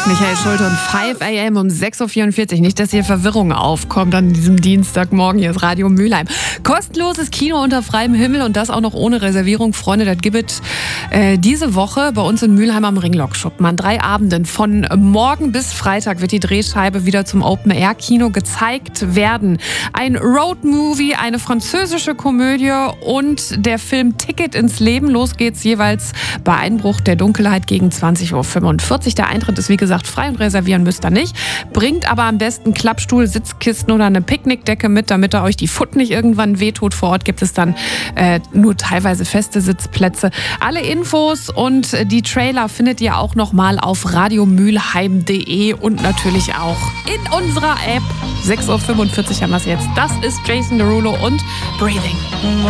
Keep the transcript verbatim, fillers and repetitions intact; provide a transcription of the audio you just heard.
Michael Schulte und fünf a m um sechs Uhr vierundvierzig. Nicht, dass hier Verwirrung aufkommt an diesem Dienstagmorgen. Hier ist Radio Mülheim. Kostenloses Kino unter freiem Himmel und das auch noch ohne Reservierung. Freunde, das gibt es äh, diese Woche bei uns in Mülheim am Ringlock-Schuppen. An drei Abenden von morgen bis Freitag wird die Drehscheibe wieder zum Open-Air-Kino gezeigt werden. Ein Roadmovie, eine französische Komödie und der Film Ticket ins Leben. Los geht's jeweils bei Einbruch der Dunkelheit gegen zwanzig Uhr fünfundvierzig. Der Eintritt ist wie gesagt frei und reservieren müsst ihr nicht. Bringt aber am besten Klappstuhl, Sitzkisten oder eine Picknickdecke mit, damit ihr euch die Foot nicht irgendwann wehtut. Vor Ort gibt es dann äh, nur teilweise feste Sitzplätze. Alle Infos und die Trailer findet ihr auch nochmal auf radiomülheim punkt de und natürlich auch in unserer App. sechs Uhr fünfundvierzig haben wir es jetzt. Das ist Jason Derulo und Breathing.